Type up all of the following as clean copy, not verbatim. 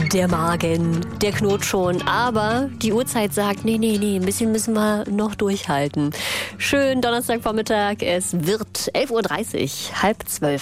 Der Magen, der knurrt schon, aber die Uhrzeit sagt, nee, ein bisschen müssen wir noch durchhalten. Schön Donnerstagvormittag, es wird 11.30 Uhr, 11:30.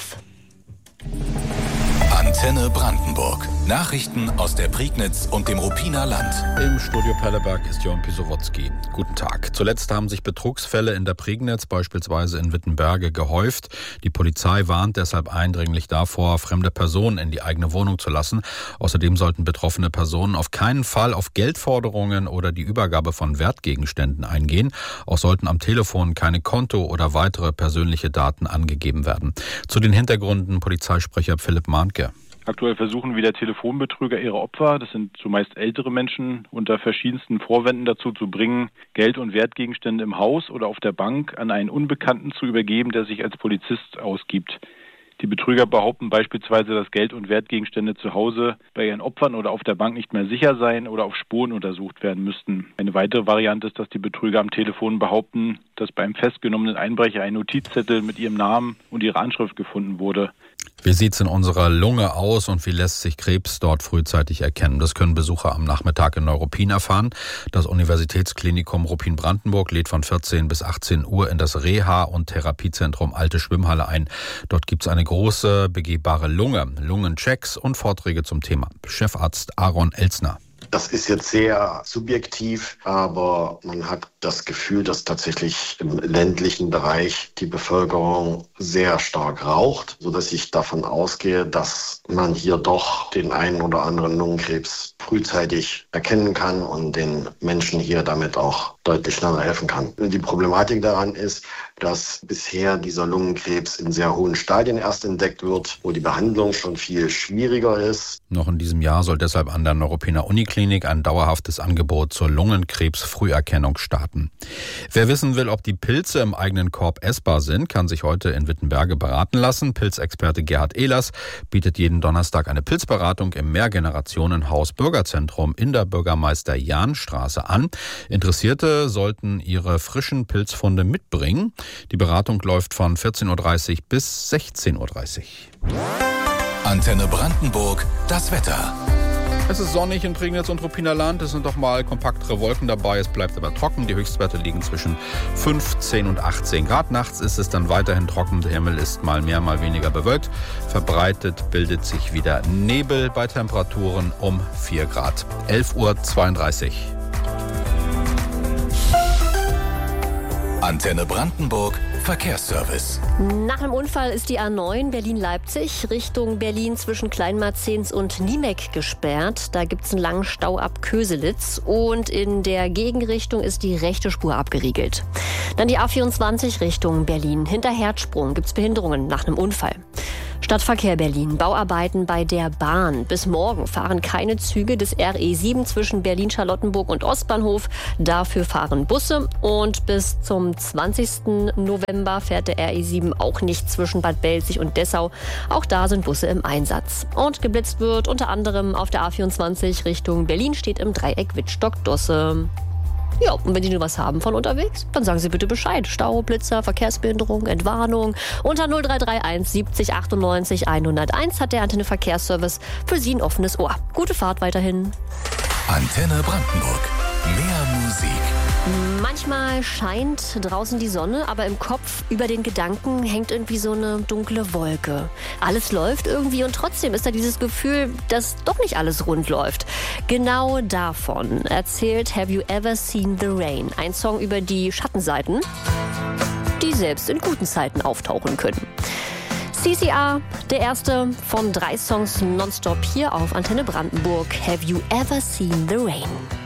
Antenne Brandenburg. Nachrichten aus der Prignitz und dem Ruppiner Land. Im Studio Perleberg ist Jörn Pisowotzki. Guten Tag. Zuletzt haben sich Betrugsfälle in der Prignitz, beispielsweise in Wittenberge, gehäuft. Die Polizei warnt deshalb eindringlich davor, fremde Personen in die eigene Wohnung zu lassen. Außerdem sollten betroffene Personen auf keinen Fall auf Geldforderungen oder die Übergabe von Wertgegenständen eingehen. Auch sollten am Telefon keine Konto- oder weitere persönliche Daten angegeben werden. Zu den Hintergründen Polizeisprecher Philipp Mahnke. Aktuell versuchen wieder Telefonbetrüger ihre Opfer, das sind zumeist ältere Menschen, unter verschiedensten Vorwänden dazu zu bringen, Geld- und Wertgegenstände im Haus oder auf der Bank an einen Unbekannten zu übergeben, der sich als Polizist ausgibt. Die Betrüger behaupten beispielsweise, dass Geld- und Wertgegenstände zu Hause bei ihren Opfern oder auf der Bank nicht mehr sicher seien oder auf Spuren untersucht werden müssten. Eine weitere Variante ist, dass die Betrüger am Telefon behaupten, dass beim festgenommenen Einbrecher ein Notizzettel mit ihrem Namen und ihrer Anschrift gefunden wurde. Wie sieht's in unserer Lunge aus und wie lässt sich Krebs dort frühzeitig erkennen? Das können Besucher am Nachmittag in Neuruppin erfahren. Das Universitätsklinikum Ruppin-Brandenburg lädt von 14 bis 18 Uhr in das Reha- und Therapiezentrum Alte Schwimmhalle ein. Dort gibt's eine große begehbare Lunge, Lungenchecks und Vorträge zum Thema. Chefarzt Aaron Elsner. Das ist jetzt sehr subjektiv, aber man hat das Gefühl, dass tatsächlich im ländlichen Bereich die Bevölkerung sehr stark raucht, sodass ich davon ausgehe, dass man hier doch den einen oder anderen Lungenkrebs frühzeitig erkennen kann und den Menschen hier damit auch deutlich schneller helfen kann. Die Problematik daran ist, dass bisher dieser Lungenkrebs in sehr hohen Stadien erst entdeckt wird, wo die Behandlung schon viel schwieriger ist. Noch in diesem Jahr soll deshalb an der Neuruppiner Uniklinik ein dauerhaftes Angebot zur Lungenkrebsfrüherkennung starten. Wer wissen will, ob die Pilze im eigenen Korb essbar sind, kann sich heute in Wittenberge beraten lassen. Pilzexperte Gerhard Ehlers bietet jeden Donnerstag eine Pilzberatung im Mehrgenerationenhaus Bürgerzentrum in der Bürgermeister-Jahn-Straße an. Interessierte sollten ihre frischen Pilzfunde mitbringen. Die Beratung läuft von 14.30 Uhr bis 16.30 Uhr. Antenne Brandenburg, das Wetter. Es ist sonnig in Prignitz und Ruppiner Land. Es sind doch mal kompaktere Wolken dabei. Es bleibt aber trocken. Die Höchstwerte liegen zwischen 15 und 18 Grad. Nachts ist es dann weiterhin trocken. Der Himmel ist mal mehr, mal weniger bewölkt. Verbreitet bildet sich wieder Nebel bei Temperaturen um 4 Grad. 11.32 Uhr. Antenne Brandenburg, Verkehrsservice. Nach einem Unfall ist die A9 Berlin-Leipzig Richtung Berlin zwischen Kleinmarzens und Niemek gesperrt. Da gibt es einen langen Stau ab Köselitz und in der Gegenrichtung ist die rechte Spur abgeriegelt. Dann die A24 Richtung Berlin. Hinter Herzsprung gibt es Behinderungen nach einem Unfall. Stadtverkehr Berlin, Bauarbeiten bei der Bahn. Bis morgen fahren keine Züge des RE7 zwischen Berlin-Charlottenburg und Ostbahnhof. Dafür fahren Busse. Und bis zum 20. November fährt der RE7 auch nicht zwischen Bad Belzig und Dessau. Auch da sind Busse im Einsatz. Und geblitzt wird unter anderem auf der A24 Richtung Berlin, steht im Dreieck Wittstock-Dosse. Ja, und wenn Sie nur was haben von unterwegs, dann sagen Sie bitte Bescheid. Stau, Blitzer, Verkehrsbehinderung, Entwarnung. Unter 0331 70 98 101 hat der Antenne Verkehrsservice für Sie ein offenes Ohr. Gute Fahrt weiterhin. Antenne Brandenburg. Mehr Musik. Manchmal scheint draußen die Sonne, aber im Kopf über den Gedanken hängt irgendwie so eine dunkle Wolke. Alles läuft irgendwie und trotzdem ist da dieses Gefühl, dass doch nicht alles rund läuft. Genau davon erzählt Have You Ever Seen the Rain? Ein Song über die Schattenseiten, die selbst in guten Zeiten auftauchen können. CCR, der erste von 3 Songs nonstop hier auf Antenne Brandenburg. Have You Ever Seen the Rain?